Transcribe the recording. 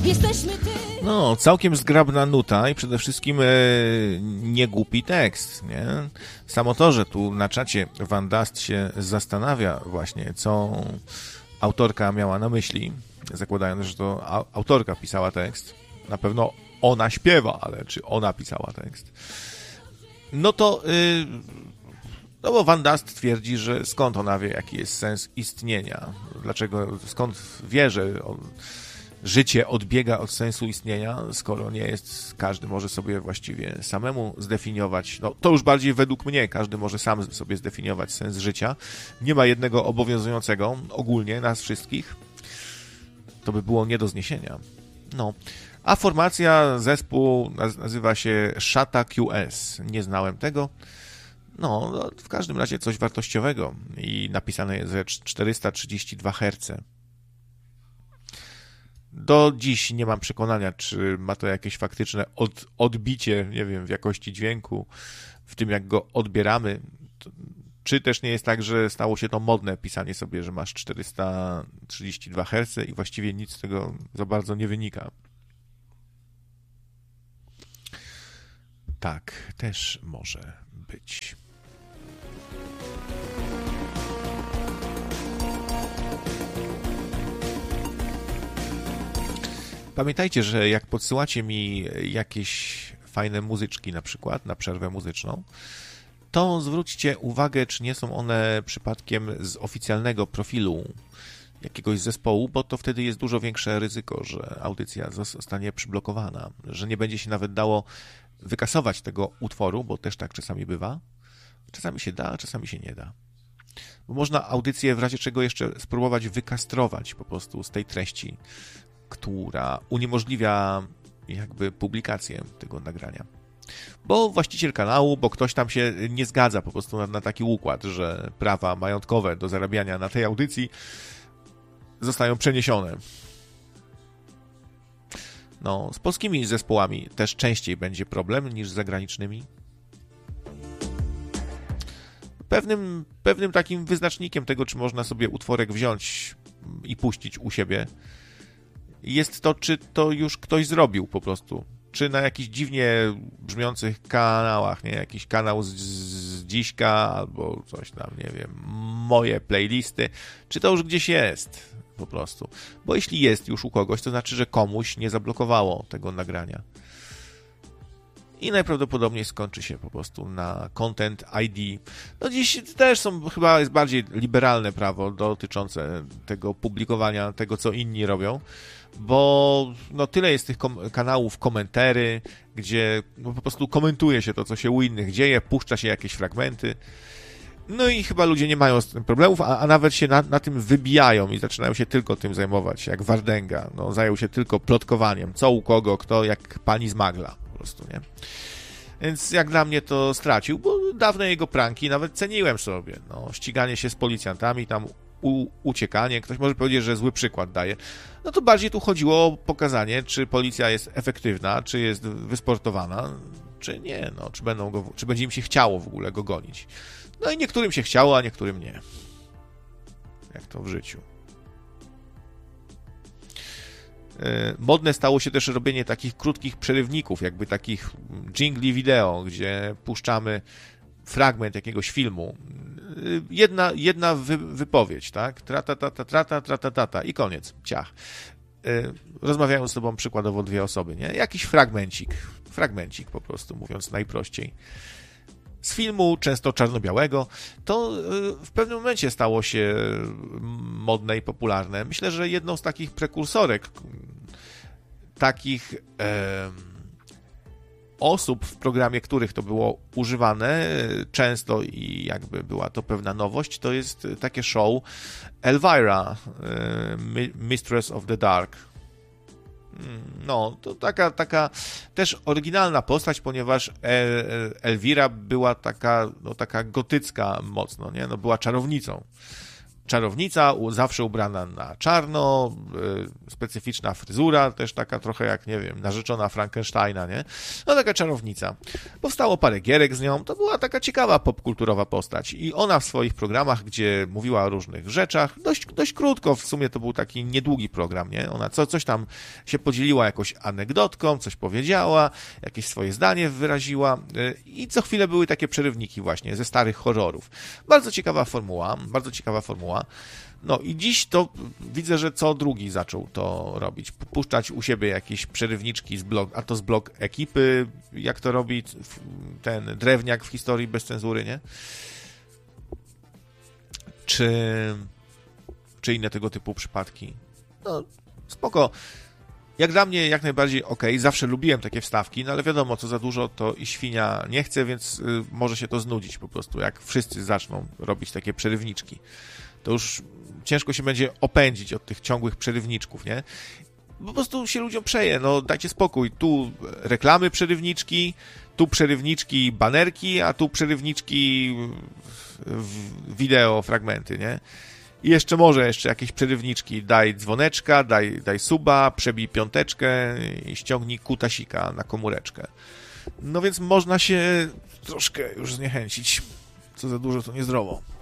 No, całkiem zgrabna nuta i przede wszystkim niegłupi tekst, nie? Samo to, że tu na czacie Van Dust się zastanawia właśnie, co autorka miała na myśli, zakładając, że to autorka pisała tekst. Na pewno ona śpiewa, ale czy ona pisała tekst? No to... No bo Van Dust twierdzi, że skąd ona wie, jaki jest sens istnienia? Dlaczego, skąd wie, że życie odbiega od sensu istnienia, skoro nie jest, każdy może sobie właściwie samemu zdefiniować, no to już bardziej według mnie, każdy może sam sobie zdefiniować sens życia. Nie ma jednego obowiązującego ogólnie nas wszystkich. To by było nie do zniesienia. No. A formacja, zespół nazywa się Shata QS. Nie znałem tego. No, w każdym razie coś wartościowego i napisane jest że 432 Hz. Do dziś nie mam przekonania, czy ma to jakieś faktyczne odbicie, nie wiem, w jakości dźwięku, w tym jak go odbieramy. Czy też nie jest tak, że stało się to modne, pisanie sobie, że masz 432 Hz i właściwie nic z tego za bardzo nie wynika. Tak, też może być. Pamiętajcie, że jak podsyłacie mi jakieś fajne muzyczki na przykład, na przerwę muzyczną, to zwróćcie uwagę, czy nie są one przypadkiem z oficjalnego profilu jakiegoś zespołu, bo to wtedy jest dużo większe ryzyko, że audycja zostanie przyblokowana, że nie będzie się nawet dało wykasować tego utworu, bo też tak czasami bywa. Czasami się da, a czasami się nie da. Bo można audycję w razie czego jeszcze spróbować wykastrować po prostu z tej treści, która uniemożliwia jakby publikację tego nagrania. Bo właściciel kanału, bo ktoś tam się nie zgadza po prostu na taki układ, że prawa majątkowe do zarabiania na tej audycji zostają przeniesione. No, z polskimi zespołami też częściej będzie problem niż z zagranicznymi. Pewnym takim wyznacznikiem tego, czy można sobie utworek wziąć i puścić u siebie, jest to, czy to już ktoś zrobił po prostu. Czy na jakichś dziwnie brzmiących kanałach, nie? Jakiś kanał z dziśka albo coś tam, nie wiem, moje playlisty, czy to już gdzieś jest po prostu. Bo jeśli jest już u kogoś, to znaczy, że komuś nie zablokowało tego nagrania. I najprawdopodobniej skończy się po prostu na Content ID. No dziś też chyba jest bardziej liberalne prawo dotyczące tego publikowania, tego co inni robią, bo no tyle jest tych kanałów komentary, gdzie no po prostu komentuje się to, co się u innych dzieje, puszcza się jakieś fragmenty. No i chyba ludzie nie mają z tym problemów, a nawet się na tym wybijają i zaczynają się tylko tym zajmować, jak Wardęga. No, zajął się tylko plotkowaniem, co u kogo, kto, jak pani z Magla. Po prostu, nie? Więc jak dla mnie to stracił, bo dawne jego pranki nawet ceniłem sobie. No, ściganie się z policjantami, tam uciekanie, ktoś może powiedzieć, że zły przykład daje. No to bardziej tu chodziło o pokazanie, czy policja jest efektywna, czy jest wysportowana, czy nie, no, czy będzie im się chciało w ogóle go gonić. No i niektórym się chciało, a niektórym nie. Jak to w życiu. Modne stało się też robienie takich krótkich przerywników, jakby takich jingli wideo, gdzie puszczamy fragment jakiegoś filmu. Jedna wypowiedź, tak? Trata i koniec. Ciach. Rozmawiają z sobą przykładowo dwie osoby, nie? Jakiś fragmencik po prostu, mówiąc najprościej. Z filmu, często czarno-białego, to w pewnym momencie stało się modne i popularne. Myślę, że jedną z takich prekursorek, takich osób w programie, których to było używane często i jakby była to pewna nowość, to jest takie show Elvira, Mistress of the Dark. No, to taka też oryginalna postać, ponieważ Elvira była taka gotycka mocno, nie? No, była czarownicą. czarownica, zawsze ubrana na czarno, specyficzna fryzura, też taka trochę jak, nie wiem, narzeczona Frankensteina, nie? No taka czarownica. Powstało parę gierek z nią, to była taka ciekawa popkulturowa postać i ona w swoich programach, gdzie mówiła o różnych rzeczach, dość krótko, w sumie to był taki niedługi program, nie? Ona coś tam się podzieliła jakąś anegdotką, coś powiedziała, jakieś swoje zdanie wyraziła i co chwilę były takie przerywniki właśnie ze starych horrorów. Bardzo ciekawa formuła. No i dziś to widzę, że co drugi zaczął to robić. Puszczać u siebie jakieś przerywniczki z blog ekipy, jak to robi ten drewniak w historii bez cenzury, nie? Czy inne tego typu przypadki. No, spoko. Jak dla mnie jak najbardziej okej. Zawsze lubiłem takie wstawki, no ale wiadomo, co za dużo to i świnia nie chce, więc może się to znudzić po prostu, jak wszyscy zaczną robić takie przerywniczki. To już ciężko się będzie opędzić od tych ciągłych przerywniczków, nie? Po prostu się ludziom przeje, no dajcie spokój. Tu reklamy przerywniczki, tu przerywniczki banerki, a tu przerywniczki wideo fragmenty, nie? I jeszcze jakieś przerywniczki. Daj dzwoneczka, daj suba, przebij 5 i ściągnij kutasika na komóreczkę. No więc można się troszkę już zniechęcić. Co za dużo, to niezdrowo.